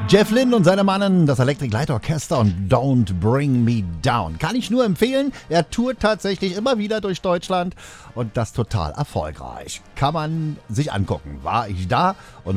Jeff Lynne und seine Mannen, das Electric Light Orchester und Don't Bring Me Down. Kann ich nur empfehlen. Er tourt tatsächlich immer wieder durch Deutschland und das total erfolgreich. Kann man sich angucken. War ich da und